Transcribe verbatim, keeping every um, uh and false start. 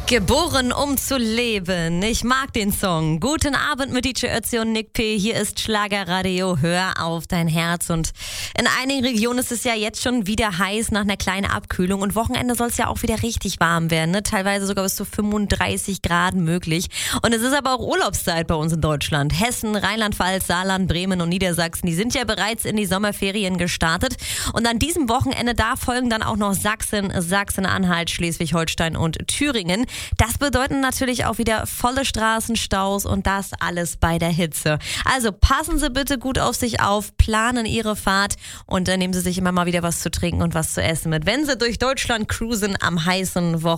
Geboren, um zu leben. Ich mag den Song. Guten Abend mit D J Ötzi und Nick P. Hier ist Schlagerradio. Hör auf dein Herz. Und in einigen Regionen ist es ja jetzt schon wieder heiß nach einer kleinen Abkühlung. Und Wochenende soll es ja auch wieder richtig warm werden. Ne? Teilweise sogar bis zu fünfunddreißig Grad möglich. Und es ist aber auch Urlaubszeit bei uns in Deutschland. Hessen, Rheinland-Pfalz, Saarland, Bremen und Niedersachsen, die sind ja bereits in die Sommerferien gestartet. Und an diesem Wochenende, da folgen dann auch noch Sachsen, Sachsen-Anhalt, Schleswig-Holstein und Thüringen. Das bedeutet natürlich auch wieder volle Straßenstaus und das alles bei der Hitze. Also passen Sie bitte gut auf sich auf, planen Ihre Fahrt und dann nehmen Sie sich immer mal wieder was zu trinken und was zu essen mit, wenn Sie durch Deutschland cruisen am heißen Wochenende.